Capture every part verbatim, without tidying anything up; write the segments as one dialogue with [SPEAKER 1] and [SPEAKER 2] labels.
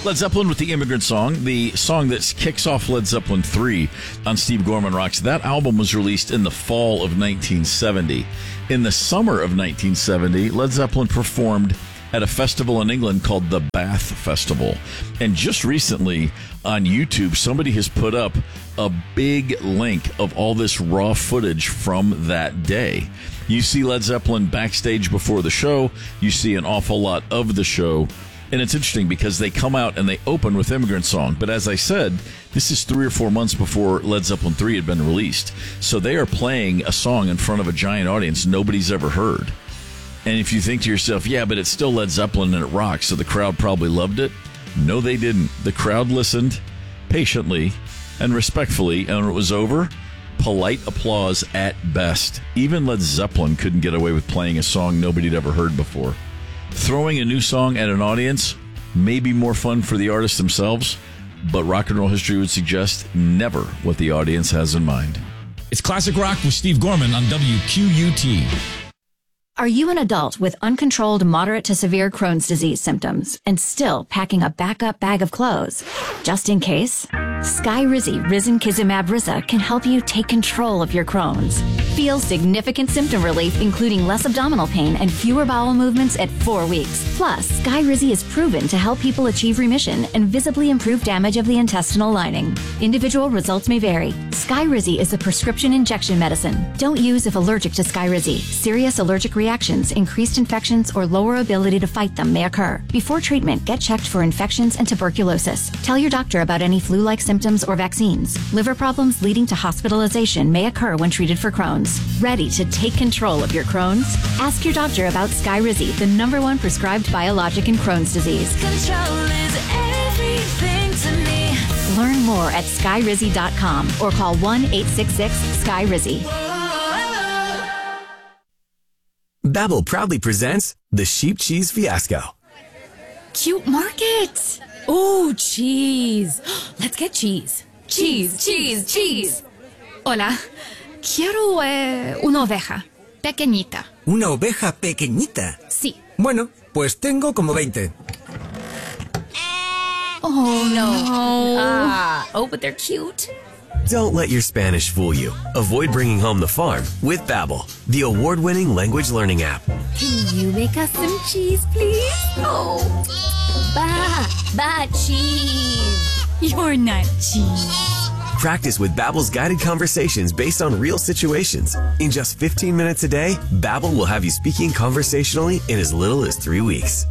[SPEAKER 1] Led Zeppelin with the Immigrant Song, the song that kicks off Led Zeppelin three on Steve Gorman Rocks. That album was released in the fall of nineteen seventy. In the summer of nineteen seventy, Led Zeppelin performed at a festival in England called the Bath Festival. And just recently on YouTube, somebody has put up a big link of all this raw footage from that day. You see Led Zeppelin backstage before the show. You see an awful lot of the show. And it's interesting because they come out and they open with Immigrant Song. But as I said, this is three or four months before Led Zeppelin three had been released. So they are playing a song in front of a giant audience nobody's ever heard. And if you think to yourself, yeah, but it's still Led Zeppelin and it rocks, so the crowd probably loved it. No, they didn't. The crowd listened patiently and respectfully, and when it was over, polite applause at best. Even Led Zeppelin couldn't get away with playing a song nobody'd ever heard before. Throwing a new song at an audience may be more fun for the artists themselves, but rock and roll history would suggest never what the audience has in mind.
[SPEAKER 2] It's Classic Rock with Steve Gorman on W Q U T.
[SPEAKER 3] Are you an adult with uncontrolled moderate to severe Crohn's disease symptoms and still packing a backup bag of clothes? Just in case, Skyrizi Risankizumab Riza can help you take control of your Crohn's. Feel significant symptom relief, including less abdominal pain and fewer bowel movements at four weeks. Plus, Skyrizi is proven to help people achieve remission and visibly improve damage of the intestinal lining. Individual results may vary. Skyrizi is a prescription injection medicine. Don't use if allergic to Skyrizi. Serious allergic reactions, increased infections, or lower ability to fight them may occur. Before treatment, get checked for infections and tuberculosis. Tell your doctor about any flu-like symptoms or vaccines. Liver problems leading to hospitalization may occur when treated for Crohn's. Ready to take control of your Crohn's? Ask your doctor about Skyrizi, the number one prescribed biologic in Crohn's disease.
[SPEAKER 4] Control is everything to me.
[SPEAKER 3] Learn more at skyrizi dot com or call one eight six six Skyrizi.
[SPEAKER 5] Babbel proudly presents the Sheep Cheese Fiasco.
[SPEAKER 6] Cute market. Oh, cheese. Let's get cheese. Cheese, cheese, cheese. Hola. Quiero eh, una oveja. Pequeñita.
[SPEAKER 7] ¿Una oveja pequeñita?
[SPEAKER 6] Sí.
[SPEAKER 7] Bueno, pues tengo como veinte.
[SPEAKER 6] Oh, no. Ah, oh, but they're cute.
[SPEAKER 5] Don't let your Spanish fool you. Avoid bringing home the farm with Babbel, the award-winning language learning app.
[SPEAKER 6] Can you make us some cheese, please? Oh, ba, ba, cheese. You're not cheese.
[SPEAKER 5] Practice with Babbel's guided conversations based on real situations. In just fifteen minutes a day, Babbel will have you speaking conversationally in as little as three weeks.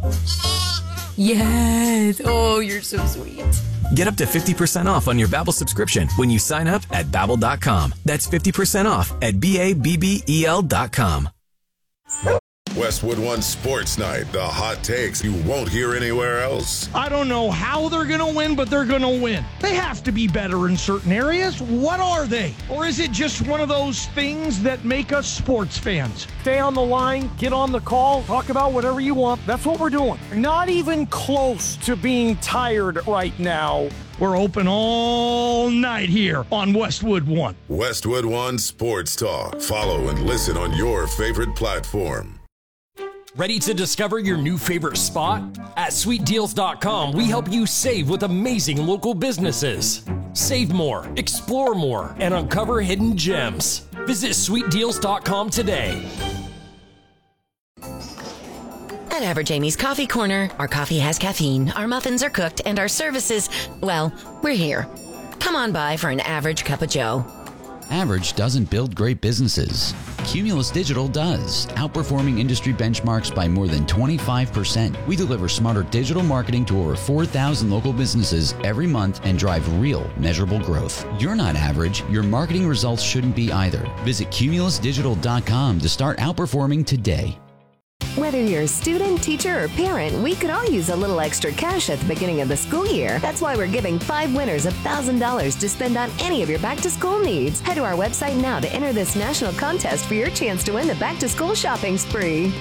[SPEAKER 6] Yes. Oh, you're so sweet.
[SPEAKER 5] Get up to fifty percent off on your Babbel subscription when you sign up at babbel dot com. That's fifty percent off at B A B B E L dot com.
[SPEAKER 8] Westwood One Sports Night, the hot takes you won't hear anywhere else.
[SPEAKER 9] I don't know how they're going to win, but they're going to win. They have to be better in certain areas. What are they? Or is it just one of those things that make us sports fans? Stay on the line, get on the call, talk about whatever you want. That's what we're doing. Not even close to being tired right now. We're open all night here on Westwood One.
[SPEAKER 8] Westwood One Sports Talk. Follow and listen on your favorite platform.
[SPEAKER 10] Ready to discover your new favorite spot? At sweet deals dot com, we help you save with amazing local businesses. Save more, explore more, and uncover hidden gems. Visit sweet deals dot com today.
[SPEAKER 11] At Average Amy's Coffee Corner, our coffee has caffeine, our muffins are cooked, and our services, well, we're here. Come on by for an average cup of joe.
[SPEAKER 12] Average doesn't build great businesses. Cumulus Digital does, outperforming industry benchmarks by more than twenty-five percent. We deliver smarter digital marketing to over four thousand local businesses every month and drive real, measurable growth. You're not average. Your marketing results shouldn't be either. Visit cumulus digital dot com to start outperforming today.
[SPEAKER 13] Whether you're a student, teacher, or parent, we could all use a little extra cash at the beginning of the school year. That's why we're giving five winners one thousand dollars to spend on any of your back-to-school needs. Head to our website now to enter this national contest for your chance to win the back-to-school shopping spree.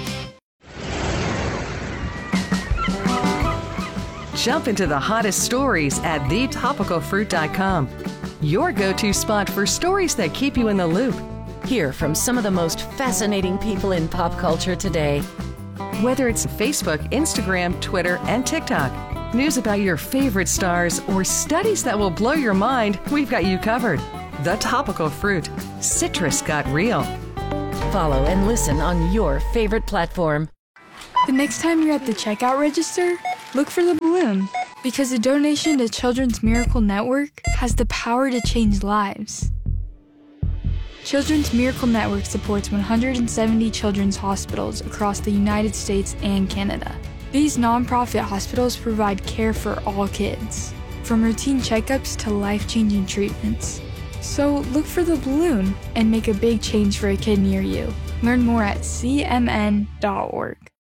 [SPEAKER 14] Jump into the hottest stories at the topical fruit dot com. Your go-to spot for stories that keep you in the loop.
[SPEAKER 11] Hear from some of the most fascinating people in pop culture today.
[SPEAKER 14] Whether it's Facebook, Instagram, Twitter, and TikTok, News about your favorite stars or studies that will blow your mind, we've got you covered. The Topical Fruit. Citrus got real.
[SPEAKER 11] Follow and listen on your favorite platform.
[SPEAKER 15] The next time you're at the checkout register, look for the balloon, because a donation to Children's Miracle Network has the power to change lives. Children's Miracle Network supports one hundred seventy children's hospitals across the United States and Canada. These nonprofit hospitals provide care for all kids, from routine checkups to life-changing treatments. So look for the balloon and make a big change for a kid near you. Learn more at c m n dot org.